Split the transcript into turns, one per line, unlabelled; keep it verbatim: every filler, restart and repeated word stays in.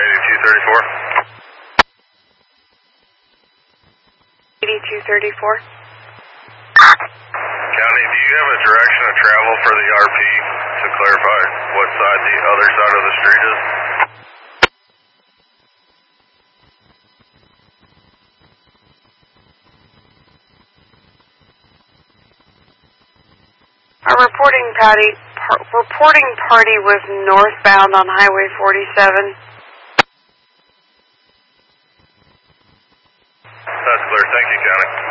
eighty-two thirty-four.
eighty-two thirty-four.
County, do you have a direction of travel for the R P to clarify what side the other side of the street is?
Our reporting party, par, reporting party was northbound on Highway forty-seven.
That's clear. Thank you, County.